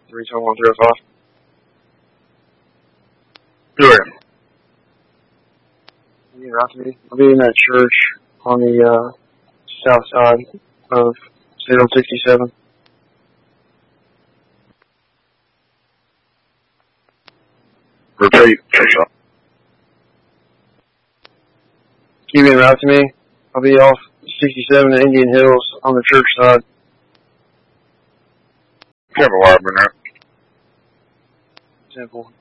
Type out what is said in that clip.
321-305. Go ahead. You right to me. I'll be in that church on the south side of 067. Repeat. Can you be right to me? I'll be off 67 in Indian Hills on the church side. Have a lot of minute. Simple.